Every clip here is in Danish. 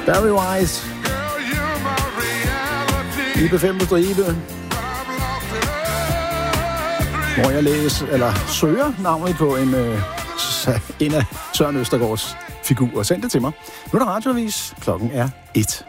Barry White. Ibe 5 på stribe. Hvor jeg søger navnet på en af Søren Østergaards figurer. Send det til mig. Nu er der radioavis. Klokken er 1.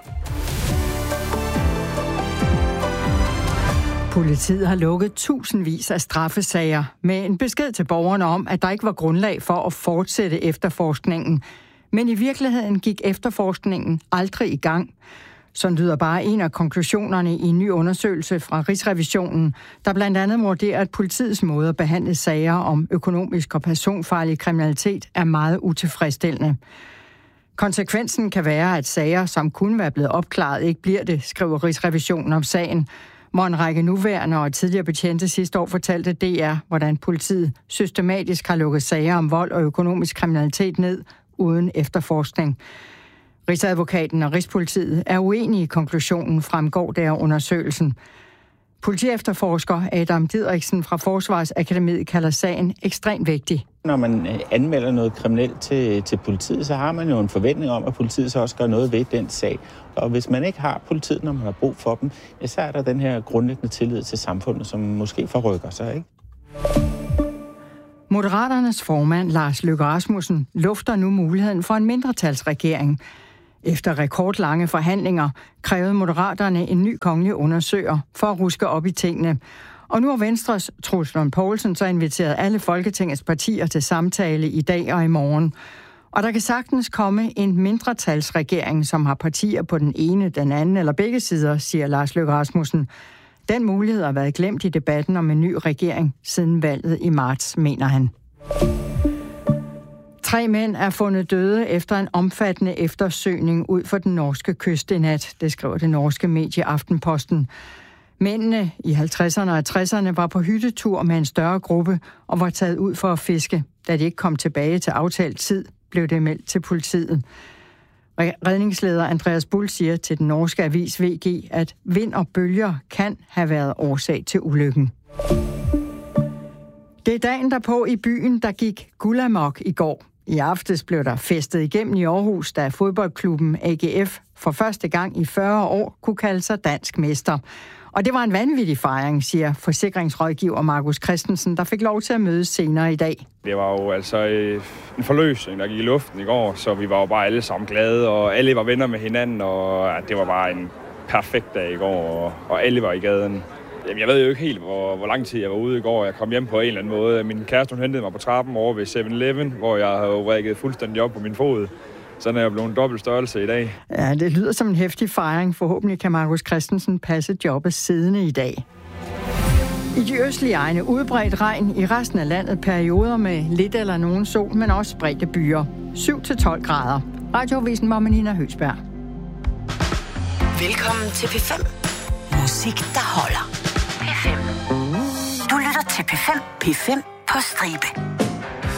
Politiet har lukket tusindvis af straffesager med en besked til borgerne om, at der ikke var grundlag for at fortsætte efterforskningen. Men i virkeligheden gik efterforskningen aldrig i gang. Sådan lyder bare en af konklusionerne i en ny undersøgelse fra Rigsrevisionen, der blandt andet vurderer, at politiets måde at behandle sager om økonomisk og personfarlig kriminalitet er meget utilfredsstillende. Konsekvensen kan være, at sager, som kunne være blevet opklaret, ikke bliver det, skriver Rigsrevisionen om sagen, hvor en række nuværende og tidligere betjente sidste år fortalte DR, hvordan politiet systematisk har lukket sager om vold og økonomisk kriminalitet ned uden efterforskning. Rigsadvokaten og Rigspolitiet er uenige i konklusionen, fremgår der af undersøgelsen. Politiefterforsker Adam Didriksen fra Forsvarsakademiet kalder sagen ekstremt vigtig. Når man anmelder noget kriminelt til politiet, så har man jo en forventning om, at politiet så også gør noget ved den sag. Og hvis man ikke har politiet, når man har brug for dem, ja, så er der den her grundlæggende tillid til samfundet, som måske forrykker sig, ikke? Moderaternes formand Lars Løkke Rasmussen lufter nu muligheden for en mindretalsregering. Efter rekordlange forhandlinger krævede Moderaterne en ny kongelig undersøger for at ruske op i tingene. Og nu har Venstres Troels Lund Poulsen så inviteret alle Folketingets partier til samtale i dag og i morgen. Og der kan sagtens komme en mindretalsregering, som har partier på den ene, den anden eller begge sider, siger Lars Løkke Rasmussen. Den mulighed har været glemt i debatten om en ny regering siden valget i marts, mener han. 3 mænd er fundet døde efter en omfattende eftersøgning ud for den norske kyst i nat, det skriver det norske medie Aftenposten. Mændene i 50'erne og 60'erne var på hyttetur med en større gruppe og var taget ud for at fiske. Da de ikke kom tilbage til aftalt tid, blev det meldt til politiet. Redningsleder Andreas Bull siger til den norske avis VG, at vind og bølger kan have været årsag til ulykken. Det er dagen derpå i byen, der gik guldamok i går. I aftes blev der festet igennem i Aarhus, da fodboldklubben AGF for første gang i 40 år kunne kalde sig dansk mester. Og det var en vanvittig fejring, siger forsikringsrådgiver Markus Christensen, der fik lov til at mødes senere i dag. Det var jo altså en forløsning, der gik i luften i går, så vi var jo bare alle sammen glade, og alle var venner med hinanden, og det var bare en perfekt dag i går, og alle var i gaden. Jamen, jeg ved jo ikke helt, hvor lang tid jeg var ude i går. Jeg kom hjem på en eller anden måde. Min kæreste hun hentede mig på trappen over ved 7-Eleven, hvor jeg havde rækket fuldstændig op på min fod. Så er jeg blevet en dobbelt størrelse i dag. Ja, det lyder som en heftig fejring. Forhåbentlig kan Markus Christensen passe jobbet siddende i dag. I de østlige egne udbredt regn, i resten af landet perioder med lidt eller nogen sol, men også spredte byer. 7-12 grader. Radioavisen var Nina Høgsberg. Velkommen til P5. Musik, der holder. P5. Du lytter til P5. P5 på stribe.